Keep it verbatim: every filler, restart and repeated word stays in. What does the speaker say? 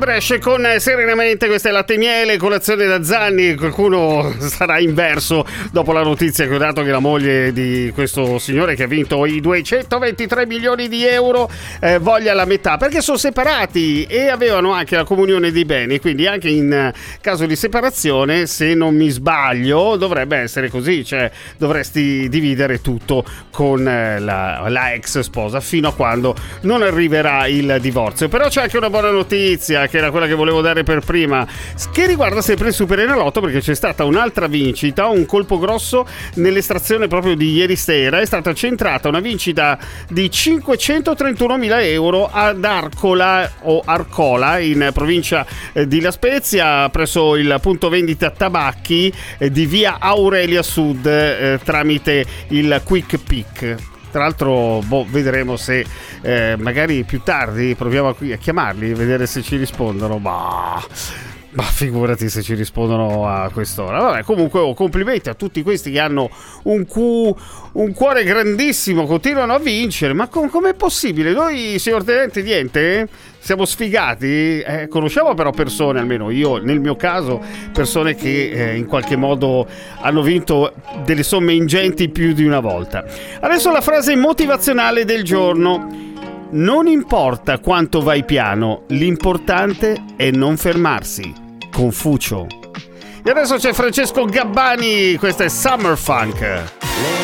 dicembre esce con Serenamente, questa è Latte e Miele, colazione da Zanni. Qualcuno sarà inverso dopo la notizia che ho dato che la moglie di questo signore che ha vinto i duecentoventitré milioni di euro eh, voglia la metà, perché sono separati e avevano anche la comunione dei beni, quindi anche in caso di separazione, se non mi sbaglio, dovrebbe essere così, cioè dovresti dividere tutto con eh, la, la ex sposa fino a quando non arriverà il divorzio. Però c'è anche una buona notizia, che era quella che volevo dare per prima, che riguarda sempre il Super Enalotto, perché c'è stata un'altra vincita, un colpo grosso nell'estrazione proprio di ieri sera. È stata centrata una vincita di cinquecentotrentunomila euro ad Arcola o Arcola in provincia di La Spezia, presso il punto vendita tabacchi di via Aurelia Sud, eh, tramite il Quick Pick. Tra l'altro, boh, vedremo se eh, magari più tardi proviamo a, a chiamarli, vedere se ci rispondono. Bah, ma figurati se ci rispondono a quest'ora. Vabbè, comunque oh, complimenti a tutti questi che hanno un, cu- un cuore grandissimo, continuano a vincere. Ma com- com'è possibile? Noi, signor Tenente, niente? Siamo sfigati? Eh, conosciamo però persone, almeno io nel mio caso, persone che eh, in qualche modo hanno vinto delle somme ingenti più di una volta. Adesso la frase motivazionale del giorno: non importa quanto vai piano, l'importante è non fermarsi. Confucio. E adesso c'è Francesco Gabbani, questa è Summer Funk.